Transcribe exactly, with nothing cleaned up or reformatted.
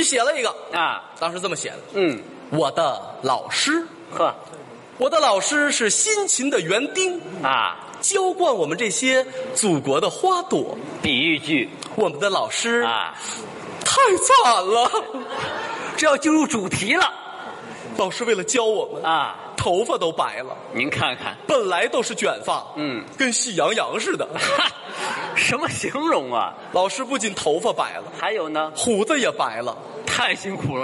写了一个啊， 当时这么写的： 嗯， 我的老师， 呵， 我的老师是辛勤的园丁啊， 浇灌我们这些祖国的花朵。 比喻句我们的老师啊， 太惨了， 这要进入主题了老师为了教我们啊， 头发都白了， 您看看， 本来都是卷发， 嗯， 跟喜羊羊似的。 哈，什么形容啊？ 老师不仅头发白了， 还有呢， 胡子也白了。 太辛苦了。